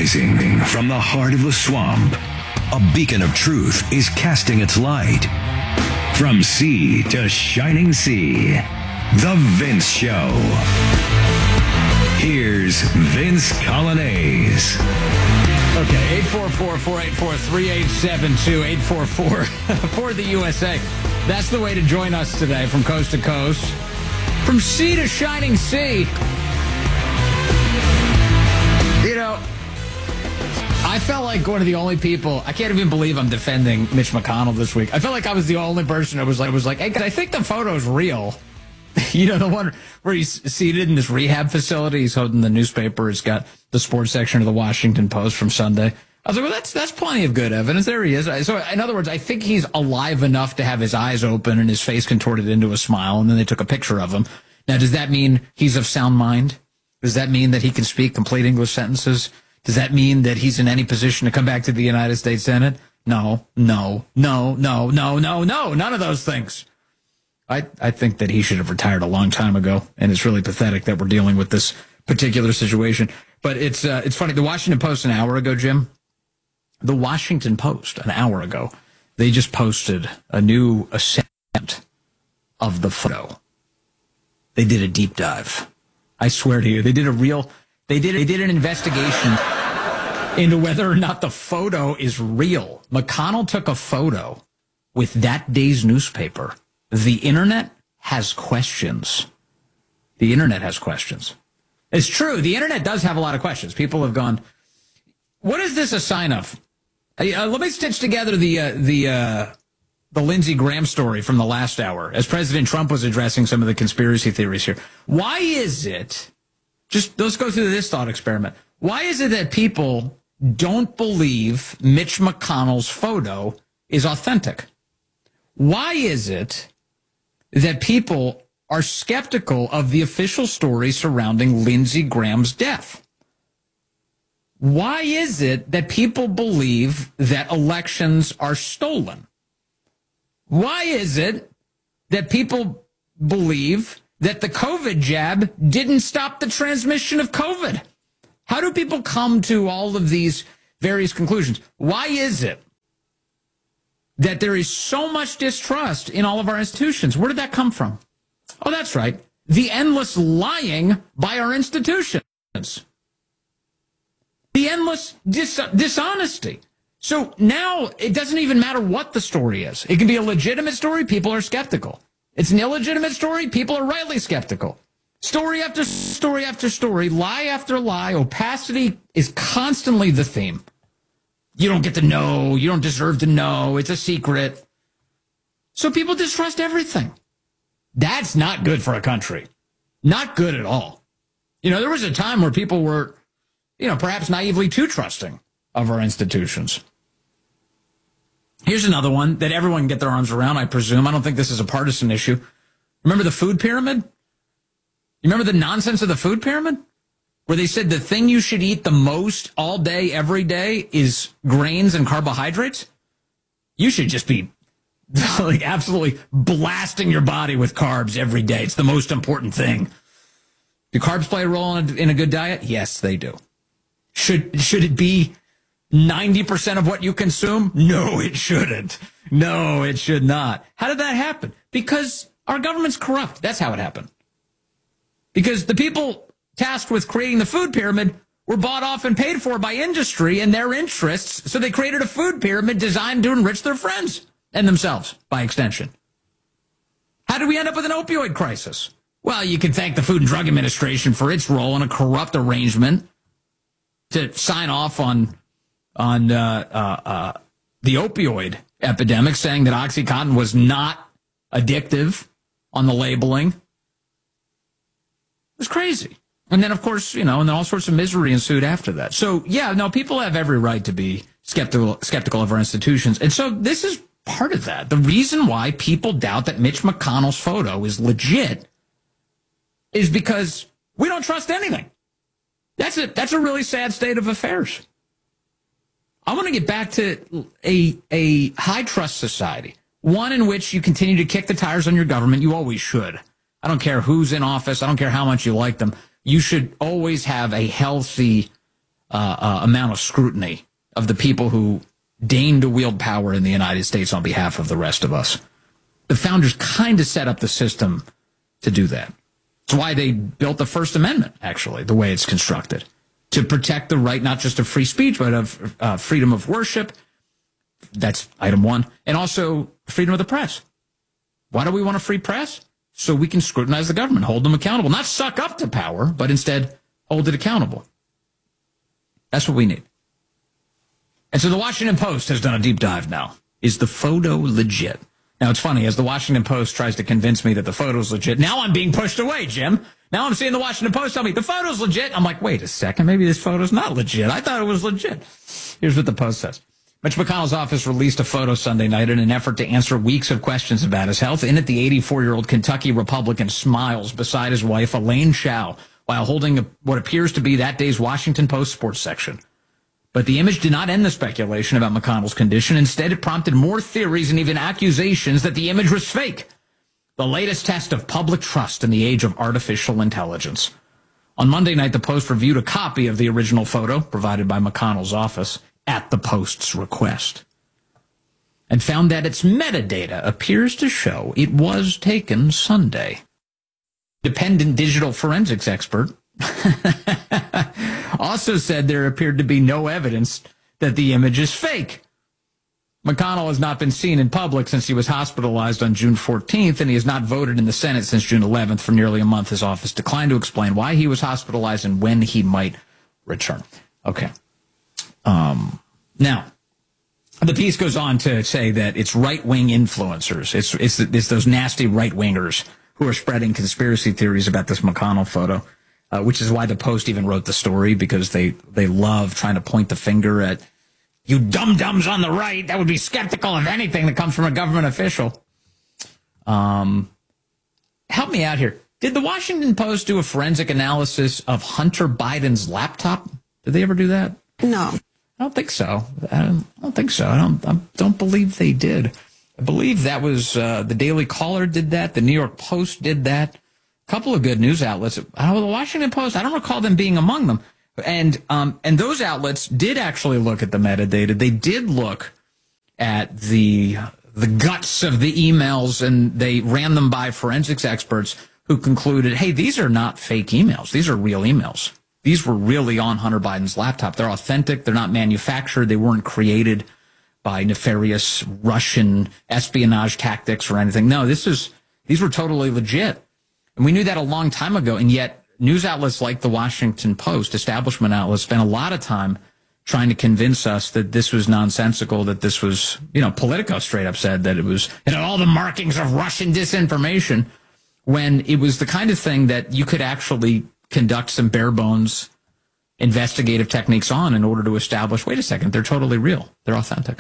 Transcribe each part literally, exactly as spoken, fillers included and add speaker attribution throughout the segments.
Speaker 1: Rising from the heart of the swamp, a beacon of truth is casting its light. From sea to shining sea, The Vince Show. Here's Vince Coglianese.
Speaker 2: Okay, eight four four, four eight four, three eight seven two, eight four four for the U S A. That's the way to join us today from coast to coast. From sea to shining sea. You know, I felt like one of the only people, I can't even believe I'm defending Mitch McConnell this week. I felt like I was the only person who was like, was like, hey, I think the photo's real. You know, the one where he's seated in this rehab facility. He's holding the newspaper. It's got the sports section of the Washington Post from Sunday. I was like, well, that's that's plenty of good evidence. There he is. So, in other words, I think he's alive enough to have his eyes open and his face contorted into a smile, and then they took a picture of him. Now, does that mean he's of sound mind? Does that mean that he can speak complete English sentences? Does that mean that he's in any position to come back to the United States Senate? No, no, no, no, no, no, no, none of those things. I, I think that he should have retired a long time ago, and it's really pathetic that we're dealing with this particular situation. But it's uh, it's funny. The Washington Post an hour ago, Jim, the Washington Post an hour ago, they just posted a new assessment of the photo. They did a deep dive. I swear to you, they did a real, they did, they did an investigation into whether or not the photo is real. McConnell took a photo with that day's newspaper. The internet has questions. The internet has questions. It's true. The internet does have a lot of questions. People have gone, what is this a sign of? Uh, let me stitch together the, uh, the, uh, the Lindsey Graham story from the last hour as President Trump was addressing some of the conspiracy theories here. Why is it, just let's go through this thought experiment. Why is it that people don't believe Mitch McConnell's photo is authentic? Why is it that people are skeptical of the official story surrounding Lindsey Graham's death? Why is it that people believe that elections are stolen? Why is it that people believe that the COVID jab didn't stop the transmission of COVID? How do people come to all of these various conclusions? Why is it that there is so much distrust in all of our institutions? Where did that come from? Oh, that's right. The endless lying by our institutions. The endless dis- dishonesty. So now it doesn't even matter what the story is. It can be a legitimate story. People are skeptical. It's an illegitimate story. People are rightly skeptical. Story after story after story, lie after lie. Opacity is constantly the theme. You don't get to know. You don't deserve to know. It's a secret. So people distrust everything. That's not good for a country. Not good at all. You know, there was a time where people were, you know, perhaps naively too trusting of our institutions. Here's another one that everyone can get their arms around, I presume. I don't think this is a partisan issue. Remember the food pyramid? You remember the nonsense of the food pyramid? Where they said the thing you should eat the most all day, every day is grains and carbohydrates? You should just be like absolutely blasting your body with carbs every day. It's the most important thing. Do carbs play a role in a, in a good diet? Yes, they do. Should, should it be ninety percent of what you consume? No, it shouldn't. No, it should not. How did that happen? Because our government's corrupt. That's how it happened. Because the people tasked with creating the food pyramid were bought off and paid for by industry and their interests, so they created a food pyramid designed to enrich their friends and themselves, by extension. How did we end up with an opioid crisis? Well, you can thank the Food and Drug Administration for its role in a corrupt arrangement to sign off on on uh, uh, uh, the opioid epidemic, saying that OxyContin was not addictive on the labeling. It was crazy. And then, of course, you know, and then all sorts of misery ensued after that. So, yeah, no, people have every right to be skeptical, skeptical of our institutions. And so this is part of that. The reason why people doubt that Mitch McConnell's photo is legit is because we don't trust anything. That's a, that's a really sad state of affairs. I want to get back to a, a high trust society, one in which you continue to kick the tires on your government. You always should. I don't care who's in office. I don't care how much you like them. You should always have a healthy uh, uh, amount of scrutiny of the people who deign to wield power in the United States on behalf of the rest of us. The founders kind of set up the system to do that. It's why they built the First Amendment, actually, the way it's constructed, to protect the right not just of free speech, but of uh, freedom of worship. That's item one. And also freedom of the press. Why do we want a free press? So we can scrutinize the government, hold them accountable, not suck up to power, but instead hold it accountable. That's what we need. And so the Washington Post has done a deep dive now. Is the photo legit? Now, it's funny, as the Washington Post tries to convince me that the photo's legit, now I'm being pushed away, Jim. Now I'm seeing the Washington Post tell me the photo's legit. I'm like, wait a second, maybe this photo's not legit. I thought it was legit. Here's what the Post says. Mitch McConnell's office released a photo Sunday night in an effort to answer weeks of questions about his health. In it, the eighty-four-year-old Kentucky Republican smiles beside his wife, Elaine Chao, while holding a, what appears to be that day's Washington Post sports section. But the image did not end the speculation about McConnell's condition. Instead, it prompted more theories and even accusations that the image was fake. The latest test of public trust in the age of artificial intelligence. On Monday night, the Post reviewed a copy of the original photo provided by McConnell's office at the Post's request, and found that its metadata appears to show it was taken Sunday. Dependent digital forensics expert also said there appeared to be no evidence that the image is fake. McConnell has not been seen in public since he was hospitalized on June fourteenth, and he has not voted in the Senate since June eleventh. For nearly a month, his office declined to explain why he was hospitalized and when he might return. Okay. Um, now, the piece goes on to say that it's right-wing influencers. It's, it's, it's those nasty right-wingers who are spreading conspiracy theories about this McConnell photo, uh, which is why the Post even wrote the story, because they, they love trying to point the finger at you dum-dums on the right that would be skeptical of anything that comes from a government official. Um, help me out here. Did the Washington Post do a forensic analysis of Hunter Biden's laptop? Did they ever do that?
Speaker 3: No.
Speaker 2: I don't think so. I don't, I don't think so. I don't, I don't believe they did. I believe that was uh, the Daily Caller did that. The New York Post did that. A couple of good news outlets. Oh, the Washington Post, I don't recall them being among them. And um, and those outlets did actually look at the metadata. They did look at the the guts of the emails, and they ran them by forensics experts who concluded, hey, these are not fake emails. These are real emails. These were really on Hunter Biden's laptop. They're authentic. They're not manufactured. They weren't created by nefarious Russian espionage tactics or anything. No, this is these were totally legit. And we knew that a long time ago. And yet news outlets like the Washington Post, establishment outlets, spent a lot of time trying to convince us that this was nonsensical, that this was, you know, Politico straight up said that it was, it had all the markings of Russian disinformation, when it was the kind of thing that you could actually conduct some bare bones investigative techniques on in order to establish, wait a second, they're totally real. They're authentic.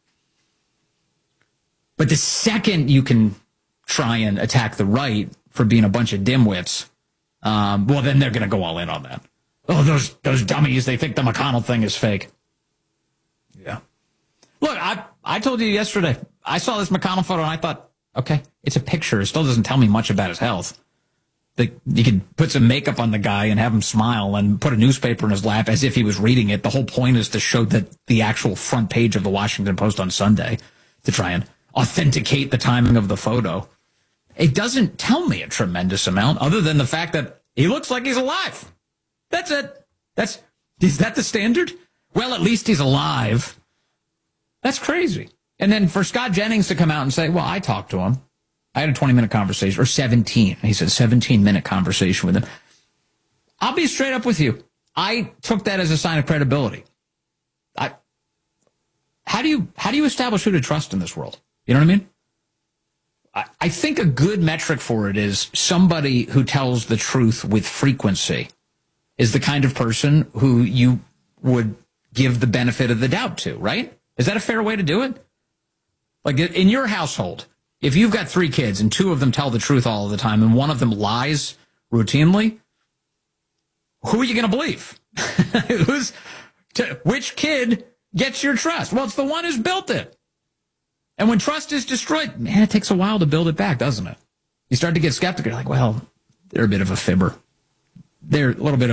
Speaker 2: But the second you can try and attack the right for being a bunch of dimwits, um, well, then they're going to go all in on that. Oh, those those dummies, they think the McConnell thing is fake. Yeah. Look, I, I told you yesterday, I saw this McConnell photo and I thought, okay, it's a picture. It still doesn't tell me much about his health. The, you could put some makeup on the guy and have him smile and put a newspaper in his lap as if he was reading it. The whole point is to show that the actual front page of the Washington Post on Sunday, to try and authenticate the timing of the photo. It doesn't tell me a tremendous amount other than the fact that he looks like he's alive. That's it. That's, is that the standard? Well, at least he's alive. That's crazy. And then for Scott Jennings to come out and say, well, I talked to him. I had a twenty-minute conversation, or seventeen. He said seventeen-minute conversation with him. I'll be straight up with you. I took that as a sign of credibility. I, how do you how do you establish who to trust in this world? You know what I mean? I, I think a good metric for it is somebody who tells the truth with frequency is the kind of person who you would give the benefit of the doubt to, right? Is that a fair way to do it? Like in your household, if you've got three kids and two of them tell the truth all of the time and one of them lies routinely, who are you going to believe? Who's, to, which kid gets your trust? Well, it's the one who's built it. And when trust is destroyed, man, it takes a while to build it back, doesn't it? You start to get skeptical. You're like, well, they're a bit of a fibber. They're a little bit of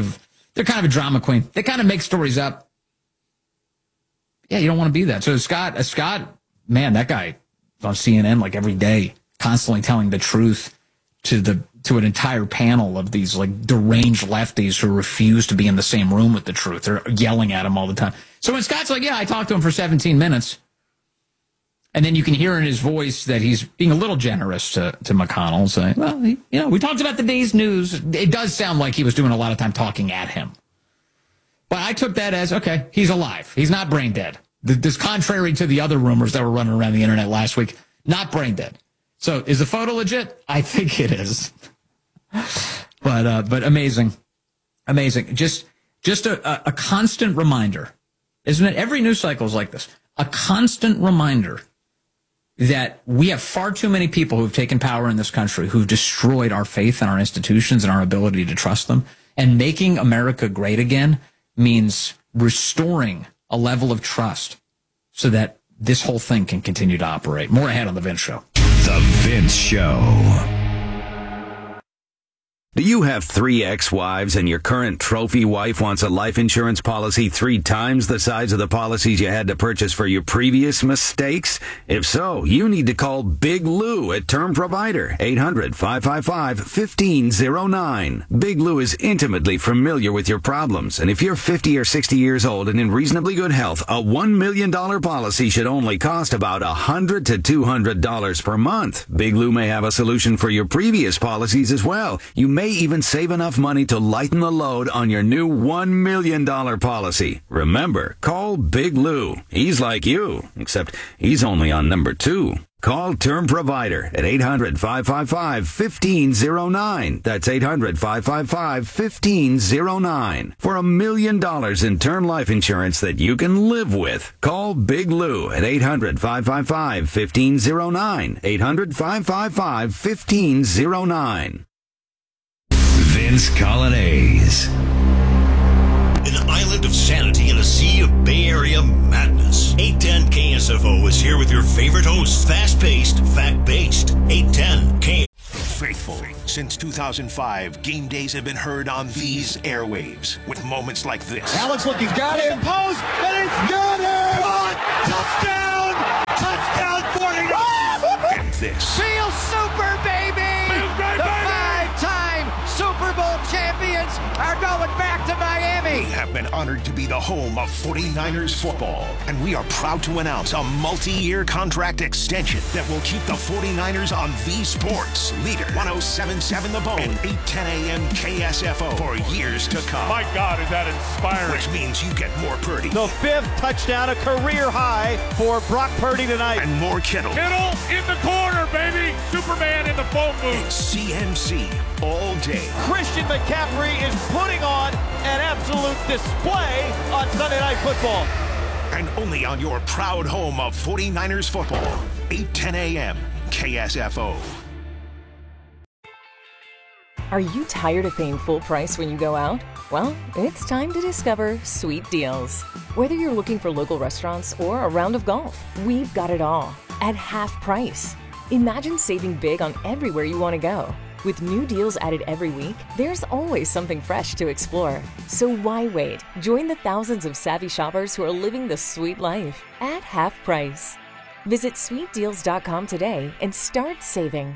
Speaker 2: they're kind of a drama queen. They kind of make stories up. Yeah, you don't want to be that. So Scott, uh, Scott, man, that guy on C N N like every day, constantly telling the truth to the to an entire panel of these like deranged lefties who refuse to be in the same room with the truth. They're yelling at him all the time. So when Scott's like, yeah, I talked to him for seventeen minutes, and then you can hear in his voice that he's being a little generous to, to McConnell, saying, well, he, you know, we talked about the day's news. It does sound like he was doing a lot of time talking at him. But I took that as, okay, he's alive. He's not brain dead. This contrary to the other rumors that were running around the internet last week, not brain dead. So is the photo legit? I think it is. But uh, but amazing. Amazing. Just just a, a constant reminder, isn't it? Every news cycle is like this. A constant reminder that we have far too many people who've taken power in this country who've destroyed our faith in our institutions and our ability to trust them. And making America great again means restoring a level of trust so that this whole thing can continue to operate. More ahead on The Vince Show.
Speaker 1: The Vince Show.
Speaker 3: Do you have three ex-wives and your current trophy wife wants a life insurance policy three times the size of the policies you had to purchase for your previous mistakes? If so, you need to call Big Lou at Term Provider, eight hundred, five five five, one five zero nine. Big Lou is intimately familiar with your problems, and if you're fifty or sixty years old and in reasonably good health, a one million dollars policy should only cost about one hundred to two hundred dollars per month. Big Lou may have a solution for your previous policies as well. You may even save enough money to lighten the load on your new one million dollars policy. Remember, call Big Lou. He's like you, except he's only on number two. Call Term Provider at eight hundred, five five five, one five zero nine. That's eight hundred, five five five, one five zero nine. For a million dollars in term life insurance that you can live with. Call Big Lou at eight hundred, five five five, one five zero nine. eight hundred, five five five, one five zero nine.
Speaker 1: Vince Colonnese.
Speaker 4: An island of sanity in a sea of Bay Area madness. eight ten K S F O is here with your favorite hosts. Fast-paced, fact-based. eight ten K. Faithful. Since two thousand five, game days have been heard on these airwaves with moments like this.
Speaker 5: Alex looking, got it. Post, and it's got it. Touchdown! Touchdown, forty-nine!
Speaker 4: And this.
Speaker 5: Feel super, baby! The five-time Super Bowl champions are going back to Miami.
Speaker 4: We have been honored to be the home of forty-niners football, and we are proud to announce a multi-year contract extension that will keep the forty-niners on the sports leader. one oh seven point seven The Bone and eight ten A.M. K S F O for years to come.
Speaker 6: My God, is that inspiring.
Speaker 4: Which means you get more Purdy.
Speaker 5: The fifth touchdown, a career high for Brock Purdy tonight.
Speaker 4: And more Kittle.
Speaker 6: Kittle in the corner, baby. Superman in the phone booth.
Speaker 4: It's C M C all day.
Speaker 5: Christian McCaffrey is putting on an absolute display on Sunday Night Football.
Speaker 4: And only on your proud home of forty-niners football. eight ten A.M. K S F O.
Speaker 7: Are you tired of paying full price when you go out? Well, it's time to discover Sweet Deals. Whether you're looking for local restaurants or a round of golf, we've got it all at half price. Imagine saving big on everywhere you want to go. With new deals added every week, there's always something fresh to explore. So why wait? Join the thousands of savvy shoppers who are living the sweet life at half price. Visit sweet deals dot com today and start saving.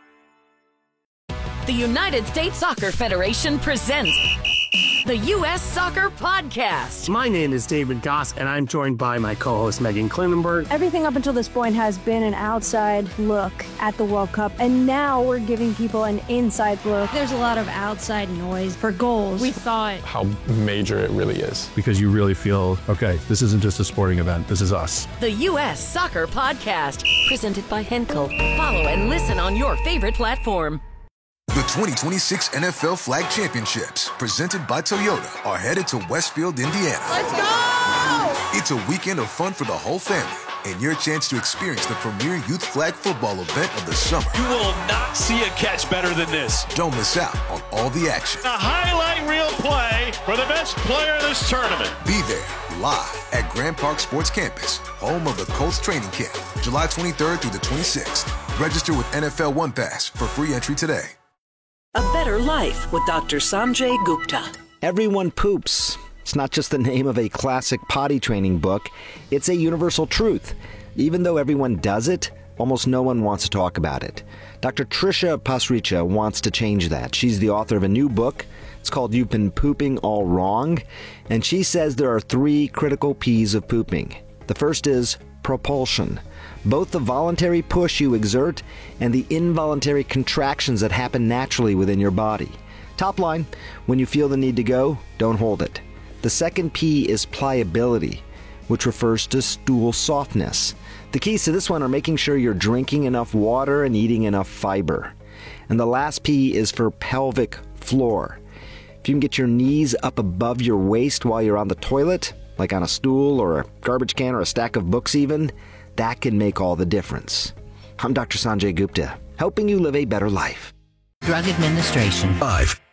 Speaker 8: The United States Soccer Federation presents the U S Soccer Podcast.
Speaker 9: My name is David Goss, and I'm joined by my co-host Megan Klinenberg.
Speaker 10: Everything up until this point has been an outside look at the World Cup, and now we're giving people an inside look.
Speaker 11: There's a lot of outside noise for goals. We thought
Speaker 12: how major it really is.
Speaker 13: Because you really feel, okay, this isn't just a sporting event, this is us.
Speaker 8: The U S Soccer Podcast, presented by Henkel. Follow and listen on your favorite platform.
Speaker 14: The twenty twenty-six N F L Flag Championships, presented by Toyota, are headed to Westfield, Indiana.
Speaker 15: Let's go!
Speaker 14: It's a weekend of fun for the whole family, and your chance to experience the premier youth flag football event of the summer.
Speaker 16: You will not see a catch better than this.
Speaker 14: Don't miss out on all the action.
Speaker 16: A highlight reel play for the best player in this tournament.
Speaker 14: Be there, live at Grand Park Sports Campus, home of the Colts training camp, July twenty-third through the twenty-sixth. Register with N F L One Pass for free entry today.
Speaker 17: A better life with Doctor Sanjay Gupta.
Speaker 15: Everyone poops. It's not just the name of a classic potty training book. It's a universal truth. Even though everyone does it, almost no one wants to talk about it. Doctor Tricia Pasricha wants to change that. She's the author of a new book. It's called You've Been Pooping All Wrong. And she says there are three critical P's of pooping. The first is propulsion. Both the voluntary push you exert and the involuntary contractions that happen naturally within your body. Top line, when you feel the need to go, don't hold it. The second P is pliability, which refers to stool softness. The keys to this one are making sure you're drinking enough water and eating enough fiber. And the last P is for pelvic floor. If you can get your knees up above your waist while you're on the toilet, like on a stool or a garbage can or a stack of books even, that can make all the difference. I'm Doctor Sanjay Gupta, helping you live a better life.
Speaker 17: Drug Administration.
Speaker 1: Five.